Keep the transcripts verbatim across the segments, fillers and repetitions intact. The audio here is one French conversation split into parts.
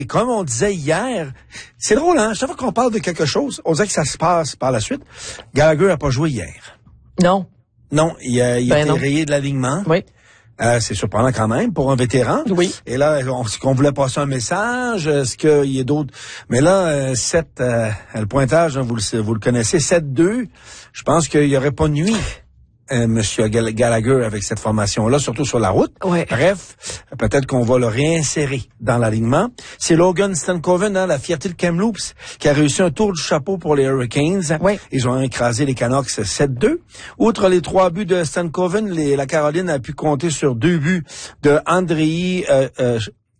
Et comme on disait hier, c'est drôle, hein? Chaque fois qu'on parle de quelque chose, on dirait que ça se passe par la suite. Gallagher n'a pas joué hier. Non. Non, il a, il ben a été non. rayé de l'alignement. Oui. Euh, c'est surprenant quand même pour un vétéran. Oui. Et là, on, est-ce qu'on voulait passer un message? Est-ce qu'il y a d'autres? Mais là, euh, sept, euh, le pointage, hein, vous, le, vous le connaissez, sept deux. Je pense qu'il n'y aurait pas nuit, euh, Monsieur Gallagher, avec cette formation-là, surtout sur la route. Ouais. Bref, peut-être qu'on va le réinsérer dans l'alignement. C'est Logan Stankoven, hein, la fierté de Kamloops, qui a réussi un tour du chapeau pour les Hurricanes. Ouais. Ils ont écrasé les Canucks sept deux. Outre les trois buts de Stankoven, les, la Caroline a pu compter sur deux buts de Andrei euh, euh,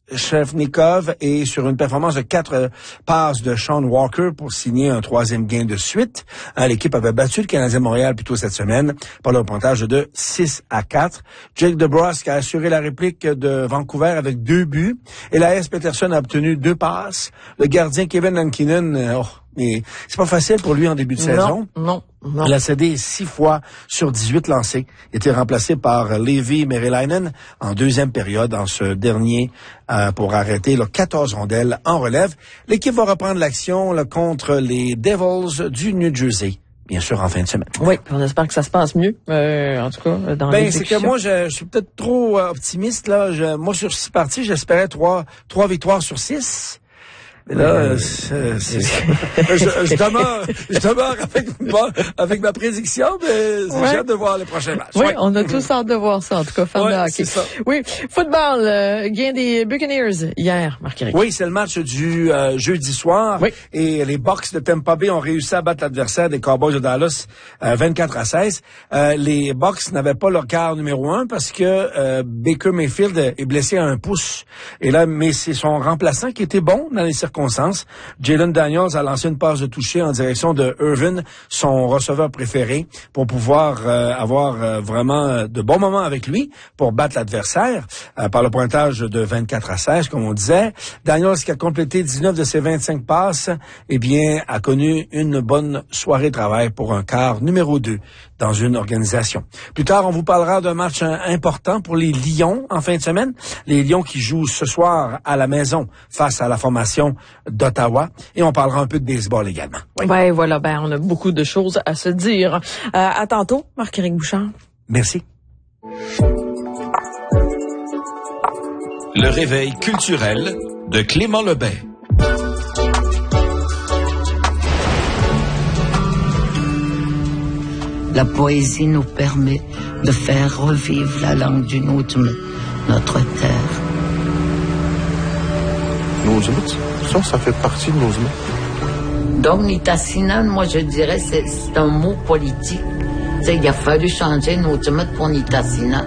Shevnikov et sur une performance de quatre euh, passes de Sean Walker pour signer un troisième gain de suite. Hein, l'équipe avait battu le Canadien Montréal plus tôt cette semaine par le pointage de six à quatre. Jake DeBrusk a assuré la réplique de Vancouver avec deux buts. Elias Pettersson a obtenu deux passes. Le gardien Kevin Lankinen, euh, oh, mais c'est pas facile pour lui en début de non, saison. Non, non. Il a cédé six fois sur dix-huit lancés. Il était remplacé par Levi Merilainen en deuxième période, en ce dernier, euh, pour arrêter là, quatorze rondelles en relève. L'équipe va reprendre l'action là, contre les Devils du New Jersey. Bien sûr, en fin de semaine. Oui, on espère que ça se passe mieux, euh, en tout cas, dans ben, l'exécution. C'est que moi, je, je suis peut-être trop euh, optimiste. Là. Je, moi, sur six parties, j'espérais trois, trois victoires sur six. Mais là, euh, c'est, c'est, je, je demeure, je demeure avec, moi, avec ma prédiction, mais ouais. j'ai hâte de voir les prochains matchs. Oui, ouais. on a tous hâte de voir ça, en tout cas, fan ouais, de hockey. C'est ça. Oui, football, euh, gain des Buccaneers hier, Marc-Éric. Oui, c'est le match du euh, jeudi soir. Oui. Et les Bucks de Tampa Bay ont réussi à battre l'adversaire des Cowboys de Dallas euh, vingt-quatre à seize. Euh, les Bucks n'avaient pas leur quart numéro un parce que euh, Baker Mayfield est blessé à un pouce. Et là, mais c'est son remplaçant qui était bon dans les circonstances. Jalen Daniels a lancé une passe de toucher en direction de Irvin, son receveur préféré, pour pouvoir euh, avoir euh, vraiment euh, de bons moments avec lui pour battre l'adversaire euh, par le pointage de vingt-quatre à seize, comme on disait. Daniels, qui a complété dix-neuf de ses vingt-cinq passes, eh bien, a connu une bonne soirée de travail pour un quart numéro deux dans une organisation. Plus tard, on vous parlera d'un match important pour les Lions en fin de semaine. Les Lions qui jouent ce soir à la maison face à la formation d'Ottawa. Et on parlera un peu de baseball également. Oui, ouais, voilà, ben on a beaucoup de choses à se dire. Euh, à tantôt, Marc-Éric Bouchard. Merci. Le réveil culturel de Clément Lebet. La poésie nous permet de faire revivre la langue d'une autre, notre terre. Nozemut, ça, ça fait partie de Nozemut. Donc, Nitassinan, moi, je dirais, c'est, c'est un mot politique. Tu sais, il a fallu changer Nozemut pour Nitassinan.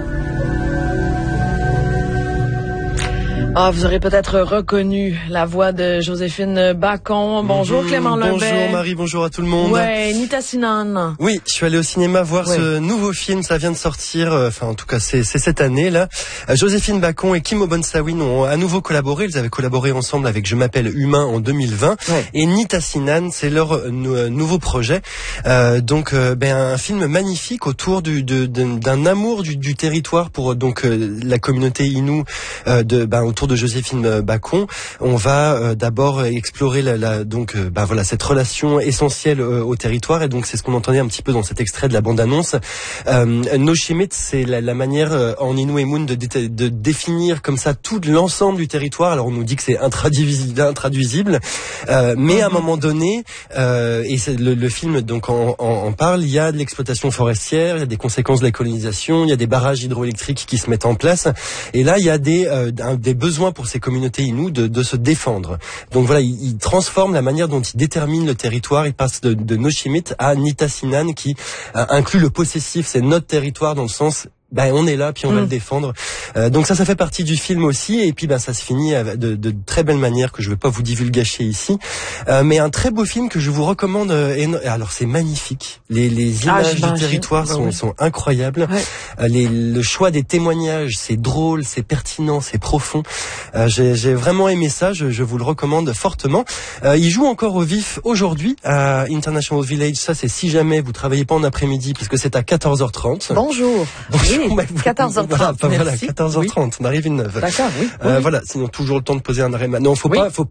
Ah, vous aurez peut-être reconnu la voix de Joséphine Bacon. Bonjour mmh, Clément Lebet. Bonjour Marie, bonjour à tout le monde. Ouais, Nitassinan. Oui, je suis allé au cinéma voir ouais. ce nouveau film, ça vient de sortir, euh, enfin en tout cas c'est, c'est cette année là. Euh, Joséphine Bacon et Kim Obonsawin ont à nouveau collaboré, ils avaient collaboré ensemble avec Je m'appelle Humain en deux mille vingt. Ouais. Et Nitassinan, c'est leur euh, nouveau projet. Euh, donc euh, ben un film magnifique autour du, de, de, d'un amour du, du territoire pour donc euh, la communauté Innu euh, de ben autour de Joséphine Bacon. On va euh, d'abord explorer la, la donc euh, bah voilà cette relation essentielle euh, au territoire et donc c'est ce qu'on entendait un petit peu dans cet extrait de la bande-annonce. Euh, Noshimit, c'est la, la manière euh, en Innu et Mun de, de, de définir comme ça tout l'ensemble du territoire. Alors on nous dit que c'est intraduisible, intraduisible euh, mais à un moment donné euh, et c'est le, le film donc en, en, en parle. Il y a de l'exploitation forestière, il y a des conséquences de la colonisation, il y a des barrages hydroélectriques qui se mettent en place et là il y a des euh, des besoins pour ces communautés Innu de, de se défendre. Donc voilà, il, il transforme la manière dont il détermine le territoire. Il passe de, de Noshimit à Nitassinan qui euh, inclut le possessif. C'est notre territoire dans le sens ben on est là puis on mmh. va le défendre. Euh, donc ça ça fait partie du film aussi et puis ben ça se finit de, de très belle manière que je vais pas vous divulgacher ici. Euh, mais un très beau film que je vous recommande. Euh, et, alors c'est magnifique. Les, les images ah, du territoire sont, oui. sont incroyables. Ouais. Euh, les, le choix des témoignages, c'est drôle, c'est pertinent, c'est profond. Euh, j'ai, j'ai vraiment aimé ça. Je, je vous le recommande fortement. Euh, il joue encore au vif aujourd'hui à International Village. Ça c'est si jamais vous travaillez pas en après-midi puisque c'est à quatorze heures trente. Bonjour. Bonjour. Oui, quatorze heures trente. Voilà, voilà, quatorze heures trente. Oui. On arrive une neuf. D'accord, oui. Euh, oui. Voilà, sinon toujours le temps de poser un arrêt. Non, faut oui. pas, faut